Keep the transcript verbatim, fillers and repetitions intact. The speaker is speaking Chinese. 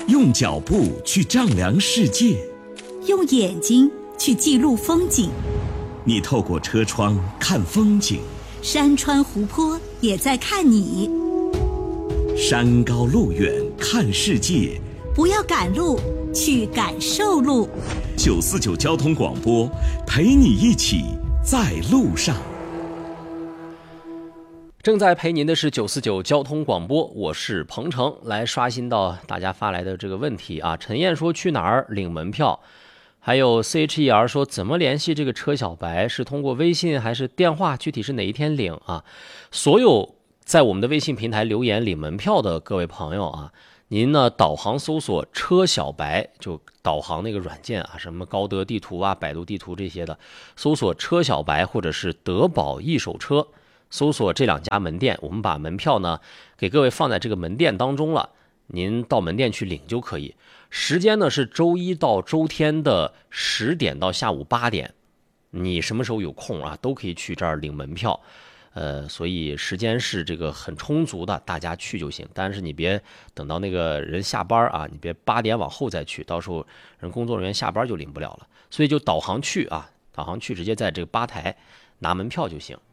用脚步去丈量世界， 用眼睛去记录风景。 你透过车窗看风景， 山川湖泊也在看你。 山高路远看世界， 不要赶路，去感受路。 九四九交通广播，陪你一起在路上。 正在陪您的是九四九交通广播，我是鹏程。来刷新到大家发来的这个问题啊，陈燕说去哪儿领门票，还有 C H E R 说怎么联系这个车小白，是通过微信还是电话，具体是哪一天领啊？所有在我们的微信平台留言领门票的各位朋友啊，您呢导航搜索车小白，就导航那个软件啊，什么高德地图啊、百度地图这些的，搜索车小白或者是德宝一手车，搜索这两家门店，我们把门票呢给各位放在这个门店当中了，您到门店去领就可以。时间呢是周一到周天的十点到下午八点，你什么时候有空啊，都可以去这儿领门票。呃，所以时间是这个很充足的，大家去就行。但是你别等到那个人下班啊，你别八点往后再去，到时候人工作人员下班就领不了了。所以就导航去啊，导航去直接在这个吧台拿门票就行。